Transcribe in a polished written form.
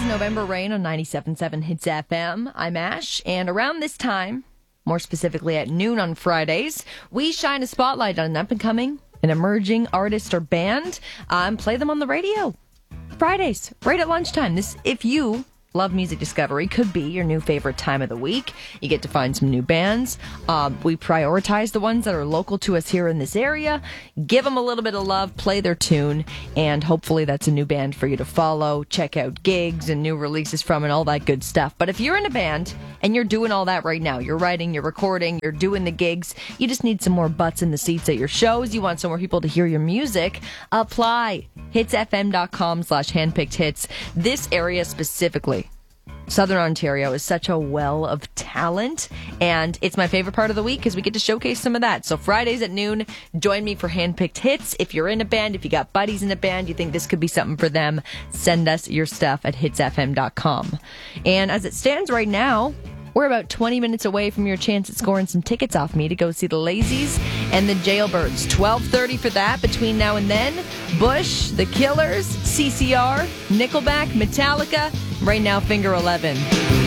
November Rain on 97.7 Hits FM. I'm Ash, and around this time, more specifically at noon on Fridays, we shine a spotlight on an up-and-coming, an emerging artist or band, and play them on the radio. Fridays, right at lunchtime. This, if you love music discovery, could be your new favorite time of the week. You get to find some new bands. We prioritize the ones that are local to us here in this area, give them a little bit of love, play their tune, and hopefully that's a new band for you to follow, check out gigs and new releases from and all that good stuff. But if you're in a band and you're doing all that right now, you're writing, you're recording, you're doing the gigs, you just need some more butts in the seats at your shows, you want some more people to hear your music, apply. hitsfm.com/handpicked hits. This area specifically, Southern Ontario, is such a well of talent, and it's my favorite part of the week because we get to showcase some of that. So Fridays at noon, join me for Handpicked Hits. If you're in a band, if you got buddies in a band, you think this could be something for them, send us your stuff at hitsfm.com. And as it stands right now, we're about 20 minutes away from your chance at scoring some tickets off me to go see the Lazies and the Jailbirds. 12:30 for that. Between now and then, Bush, The Killers, CCR, Nickelback, Metallica. Right now, Finger 11.